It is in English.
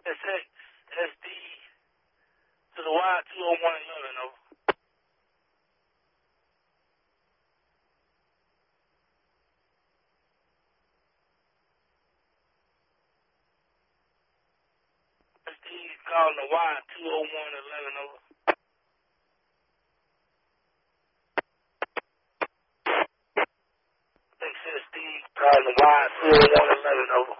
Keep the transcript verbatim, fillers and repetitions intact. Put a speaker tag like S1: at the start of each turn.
S1: S A S D to the Y two oh one eleven, over. S D calling the Y two oh one eleven, over. S D calling the Y two oh one eleven, over.